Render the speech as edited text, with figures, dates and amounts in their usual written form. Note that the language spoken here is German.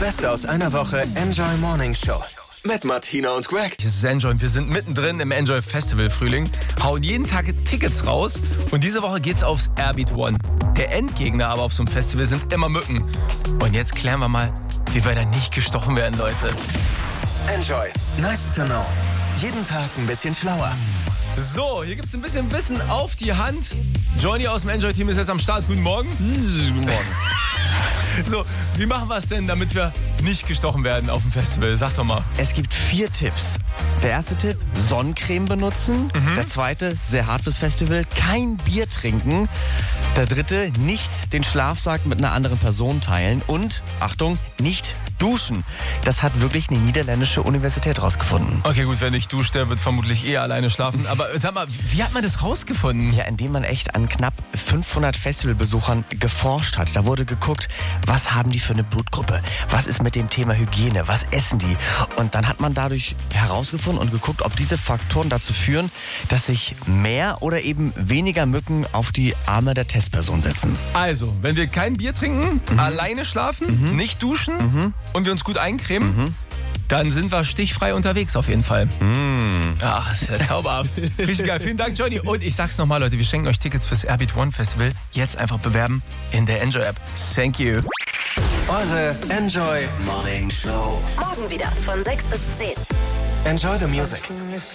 Beste aus einer Woche Enjoy Morning Show. Mit Martina und Greg. Es ist Enjoy und wir sind mittendrin im Enjoy Festival Frühling, hauen jeden Tag Tickets raus und diese Woche geht's aufs Airbeat One. Der Endgegner aber auf so einem Festival sind immer Mücken. Und jetzt klären wir mal, wie wir da nicht gestochen werden, Leute. Enjoy. Nice to know. Jeden Tag ein bisschen schlauer. So, hier gibt's ein bisschen Wissen auf die Hand. Johnny aus dem Enjoy-Team ist jetzt am Start. Guten Morgen. Guten Morgen. So, wie machen wir es denn, damit wir nicht gestochen werden auf dem Festival? Sag doch mal. Es gibt 4 Tipps. Der erste Tipp, Sonnencreme benutzen. Der zweite, sehr hart fürs Festival, kein Bier trinken. Der dritte, nicht den Schlafsack mit einer anderen Person teilen. Und, Achtung, nicht duschen. Das hat wirklich eine niederländische Universität rausgefunden. Okay, gut, wenn ich dusche, der wird vermutlich eher alleine schlafen. Aber sag mal, wie hat man das rausgefunden? Ja, indem man echt an knapp 500 Festivalbesuchern geforscht hat. Da wurde geguckt, was haben die für eine Blutgruppe? Was ist mit dem Thema Hygiene? Was essen die? Und dann hat man dadurch herausgefunden und geguckt, ob diese Faktoren dazu führen, dass sich mehr oder eben weniger Mücken auf die Arme der Testperson setzen. Also, wenn wir kein Bier trinken, alleine schlafen, nicht duschen und wir uns gut eincremen, dann sind wir stichfrei unterwegs auf jeden Fall. Ach, ist ja zauberhaft. Richtig geil. Vielen Dank, Johnny. Und ich sag's nochmal, Leute, wir schenken euch Tickets fürs Airbeat One Festival. Jetzt einfach bewerben in der Enjoy-App. Thank you. Eure Enjoy Morning Show. Morgen wieder von 6 bis 10. Enjoy the music.